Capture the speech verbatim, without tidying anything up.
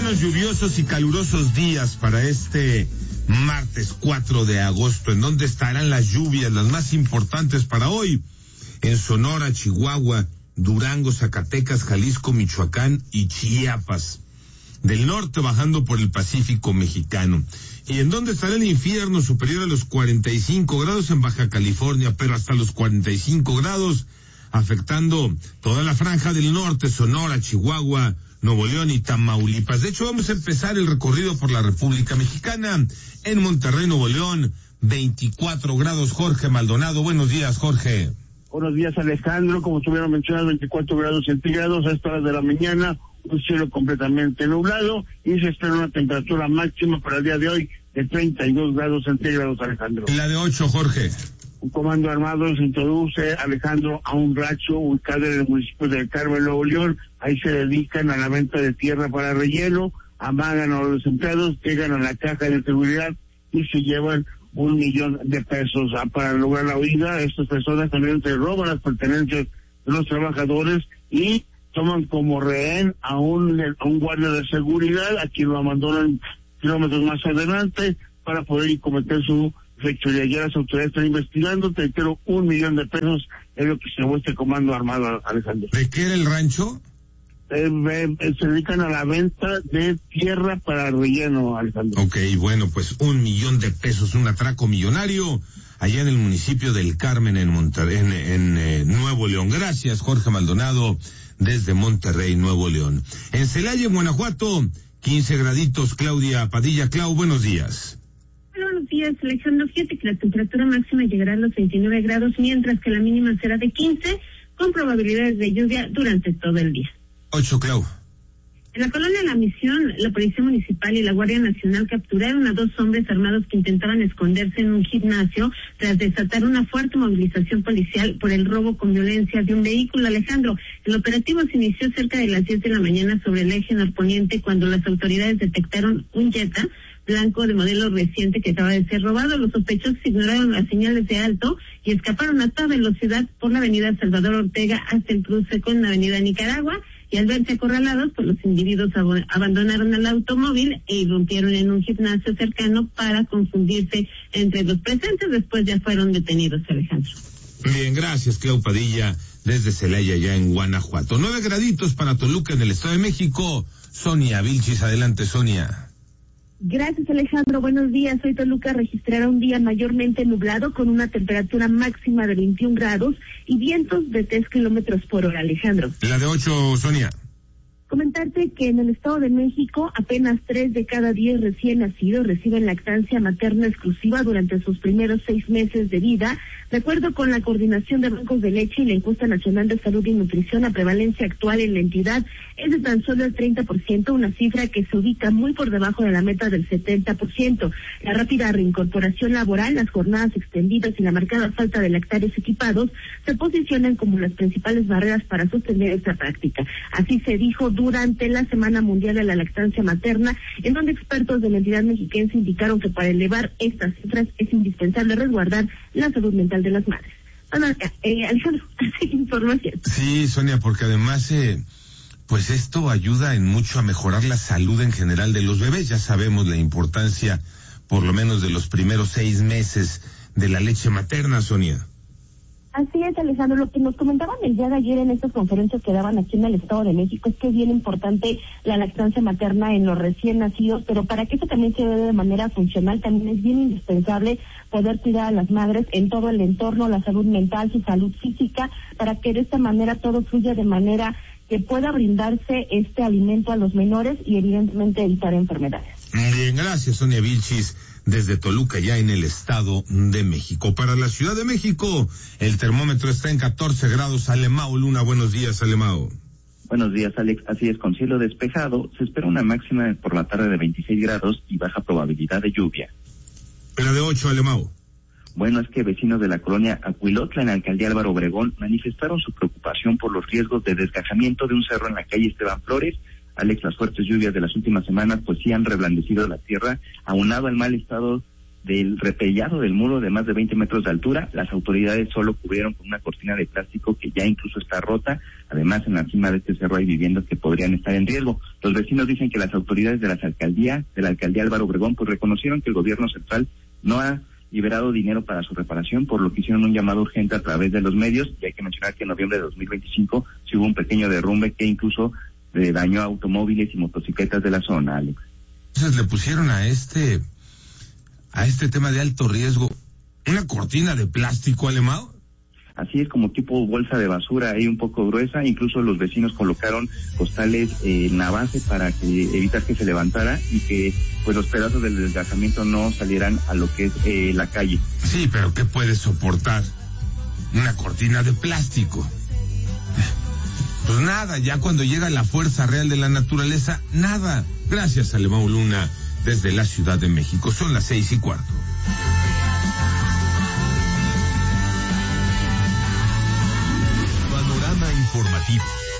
buenos, lluviosos y calurosos días para este martes cuatro de agosto. ¿En dónde estarán las lluvias, las más importantes para hoy? En Sonora, Chihuahua, Durango, Zacatecas, Jalisco, Michoacán y Chiapas. Del norte bajando por el Pacífico mexicano. ¿Y en dónde estará el infierno? Superior a los cuarenta y cinco grados en Baja California, pero hasta los cuarenta y cinco grados, afectando toda la franja del norte, Sonora, Chihuahua, Nuevo León y Tamaulipas. De hecho, vamos a empezar el recorrido por la República Mexicana. En Monterrey, Nuevo León, veinticuatro grados. Jorge Maldonado, buenos días, Jorge. Buenos días, Alejandro. Como tuvieron mencionado, veinticuatro grados centígrados a esta hora de la mañana, un cielo completamente nublado y se espera una temperatura máxima para el día de hoy de treinta y dos grados centígrados, Alejandro. La de ocho, Jorge. Un comando armado se introduce, Alejandro, a un rancho ubicado en el municipio del Carmen, Nuevo León. Ahí se dedican a la venta de tierra para relleno, amagan a los empleados, llegan a la caja de seguridad y se llevan un millón de pesos. Ah, para lograr la huida, estas personas también se roban las pertenencias de los trabajadores y toman como rehén a un, a un guardia de seguridad, a quien lo abandonan kilómetros más adelante para poder cometer su fechoría. Ya las autoridades están investigando, te entero, un millón de pesos es lo que se llevó este comando armado, Alejandro. ¿De qué era el rancho? Eh, eh, se dedican a la venta de tierra para relleno, Alejandro. Ok, bueno, pues un millón de pesos, un atraco millonario allá en el municipio del Carmen, en Monterrey, en, en eh, Nuevo León. Gracias, Jorge Maldonado, desde Monterrey, Nuevo León. En Celaya, en Guanajuato, quince graditos. Claudia Padilla. Clau, buenos días. Buenos días, Alejandro. Fíjate que la temperatura máxima llegará a los veintinueve grados, mientras que la mínima será de quince, con probabilidades de lluvia durante todo el día. Ocho, Clau. En la colonia La Misión, la Policía Municipal y la Guardia Nacional capturaron a dos hombres armados que intentaban esconderse en un gimnasio tras desatar una fuerte movilización policial por el robo con violencia de un vehículo. Alejandro, el operativo se inició cerca de las diez de la mañana sobre el eje norponiente cuando las autoridades detectaron un Jetta blanco de modelo reciente que acaba de ser robado. Los sospechosos ignoraron las señales de alto y escaparon a toda velocidad por la avenida Salvador Ortega hasta el cruce con la avenida Nicaragua. Y al verse acorralados, pues los individuos ab- abandonaron el automóvil e irrumpieron en un gimnasio cercano para confundirse entre los presentes. Después ya fueron detenidos, Alejandro. Bien, gracias, Clau Padilla, desde Celaya, ya en Guanajuato. Nueve graditos para Toluca, en el Estado de México. Sonia Vilchis, adelante, Sonia. Gracias, Alejandro. Buenos días. Hoy Toluca registrará un día mayormente nublado con una temperatura máxima de veintiún grados y vientos de tres kilómetros por hora, Alejandro. La de ocho, Sonia. Comentarte que en el Estado de México apenas tres de cada diez recién nacidos reciben lactancia materna exclusiva durante sus primeros seis meses de vida. De acuerdo con la Coordinación de Bancos de Leche y la Encuesta Nacional de Salud y Nutrición, la prevalencia actual en la entidad es de tan solo el treinta por ciento, una cifra que se ubica muy por debajo de la meta del setenta por ciento. La rápida reincorporación laboral, las jornadas extendidas y la marcada falta de lactarios equipados se posicionan como las principales barreras para sostener esta práctica. Así se dijo durante la Semana Mundial de la Lactancia Materna, en donde expertos de la entidad mexiquense indicaron que para elevar estas cifras es indispensable resguardar la salud mental de las madres. Bueno, eh, Alejandro, información. Sí, Sonia, porque además, eh, pues esto ayuda en mucho a mejorar la salud en general de los bebés. Ya sabemos la importancia, por lo menos de los primeros seis meses de la leche materna, Sonia. Así es, Alejandro. Lo que nos comentaban el día de ayer en estas conferencias que daban aquí en el Estado de México es que es bien importante la lactancia materna en los recién nacidos, pero para que eso también se dé de manera funcional, también es bien indispensable poder cuidar a las madres en todo el entorno, la salud mental, su salud física, para que de esta manera todo fluya de manera que pueda brindarse este alimento a los menores y evidentemente evitar enfermedades. Bien, gracias, Sonia Vilchis, desde Toluca, ya en el Estado de México. Para la Ciudad de México, el termómetro está en catorce grados. Alemao Luna, buenos días, Alemao. Buenos días, Alex. Así es, con cielo despejado, se espera una máxima por la tarde de veintiséis grados y baja probabilidad de lluvia. La de ocho, Alemao. Bueno, es que vecinos de la colonia Acuilotla, en la alcaldía Álvaro Obregón, manifestaron su preocupación por los riesgos de desgajamiento de un cerro en la calle Esteban Flores. Alex, las fuertes lluvias de las últimas semanas pues sí han reblandecido la tierra, aunado al mal estado del repellado del muro de más de veinte metros de altura. Las autoridades solo cubrieron con una cortina de plástico que ya incluso está rota. Además, en la cima de este cerro hay viviendas que podrían estar en riesgo. Los vecinos dicen que las autoridades de las alcaldías, de la alcaldía Álvaro Obregón, pues reconocieron que el gobierno central no ha liberado dinero para su reparación, por lo que hicieron un llamado urgente a través de los medios. Y hay que mencionar que en noviembre de dos mil veinticinco sí hubo un pequeño derrumbe que incluso eh, dañó a automóviles y motocicletas de la zona, Alex. Entonces le pusieron a este a este tema de alto riesgo una cortina de plástico, Alemão. Así es, como tipo bolsa de basura, ahí un poco gruesa. Incluso los vecinos colocaron costales eh, en la base para que evitar que se levantara y que pues los pedazos del desgajamiento no salieran a lo que es eh, la calle. Sí, pero ¿qué puede soportar una cortina de plástico? Pues nada, ya cuando llega la fuerza real de la naturaleza, nada. Gracias, Alemão Luna, desde la Ciudad de México. Son las seis y cuarto. Panorama informativo.